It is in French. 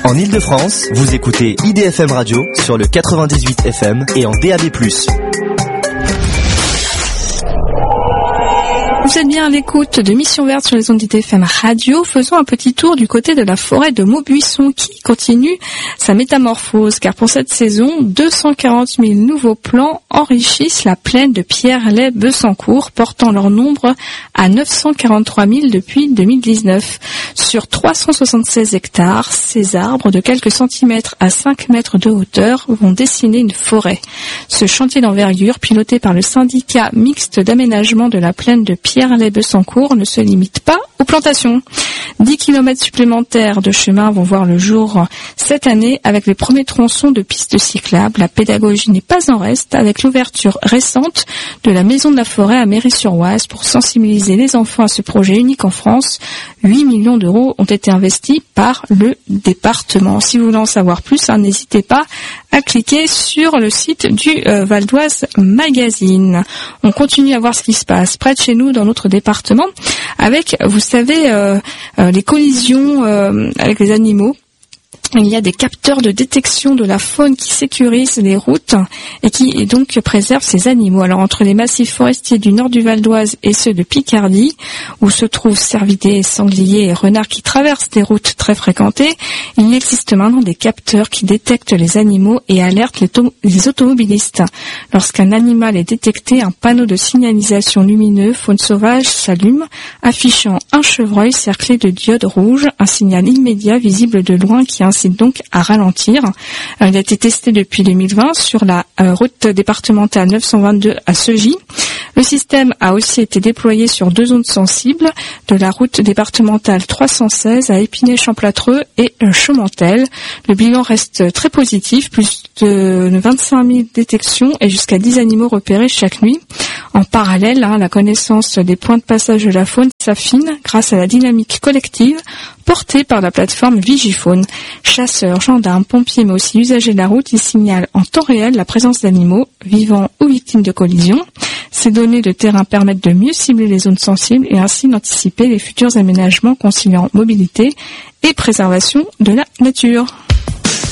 En Ile-de-France, vous écoutez IDFM Radio sur le 98 FM et en DAB+. Vous êtes bien à l'écoute de Mission Verte sur les ondes d'IDFM Radio. Faisons un petit tour du côté de la forêt de Maubuisson qui continue sa métamorphose, car pour cette saison, 240 000 nouveaux plants enrichissent la plaine de Pierre-Lay-Bessancourt, portant leur nombre à 943 000 depuis 2019. Sur 376 hectares, ces arbres de quelques centimètres à 5 mètres de hauteur vont dessiner une forêt. Ce chantier d'envergure, piloté par le syndicat mixte d'aménagement de la plaine de Pierre-Lay-Bessancourt, ne se limite pas aux plantations. 10 km supplémentaires de chemin vont voir le jour cette année avec les premiers tronçons de pistes cyclables. La pédagogie n'est pas en reste avec l'ouverture récente de la Maison de la Forêt à Méry-sur-Oise pour sensibiliser les enfants à ce projet unique en France. 8 millions d'euros ont été investis par le département. Si vous voulez en savoir plus, n'hésitez pas à cliquer sur le site du Val d'Oise Magazine. On continue à voir ce qui se passe près de chez nous dans notre département avec, vous savez, les collisions avec les animaux. Il y a des capteurs de détection de la faune qui sécurisent les routes et qui donc préservent ces animaux. Alors entre les massifs forestiers du nord du Val d'Oise et ceux de Picardie, où se trouvent cervidés, sangliers et renards qui traversent des routes très fréquentées, il existe maintenant des capteurs qui détectent les animaux et alertent les automobilistes. Lorsqu'un animal est détecté, un panneau de signalisation lumineux faune sauvage s'allume, affichant un chevreuil cerclé de diodes rouges, un signal immédiat visible de loin qui incite donc à ralentir. Il a été testé depuis 2020 sur la route départementale 922 à Cegy. Le système a aussi été déployé sur 2 zones sensibles de la route départementale 316 à Épinay-Champlâtreux et Chaumontel. Le bilan reste très positif, plus de 25 000 détections et jusqu'à 10 animaux repérés chaque nuit. En parallèle, la connaissance des points de passage de la faune s'affine grâce à la dynamique collective portée par la plateforme Vigifaune. Chasseurs, gendarmes, pompiers, mais aussi usagers de la route, ils signalent en temps réel la présence d'animaux, vivants ou victimes de collisions. Ces données de terrain permettent de mieux cibler les zones sensibles et ainsi d'anticiper les futurs aménagements conciliant mobilité et préservation de la nature.